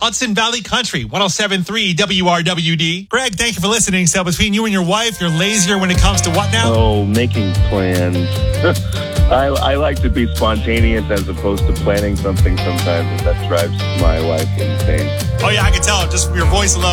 Hudson Valley Country, 107.3 WRWD. Greg, thank you for listening. So between you and your wife, you're lazier when it comes to what now? Oh, making plans. I like to be spontaneous as opposed to planning something sometimes, and that drives my wife insane. Oh, yeah, I can tell just from your voice alone.